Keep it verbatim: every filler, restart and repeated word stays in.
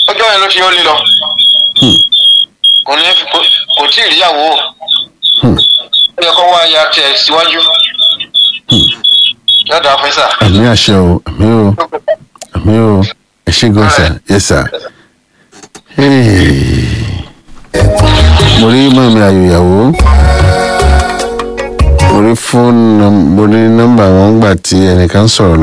ọjọ́ yẹn ló fi ó lílọ kò ní kò tí ì ríyàwó ó yẹ kó wá ya tiẹ̀ síwájú yọ̀dà fẹ́sà. àmì àṣẹ o àmì o àmì o ẹ ṣé gan sir yes sir. mo rí mọ̀mí ayò ìyàwó mo rí fóònù mo rí nọ́mbà wọn gbà tí ẹnìkan sọ̀rọ̀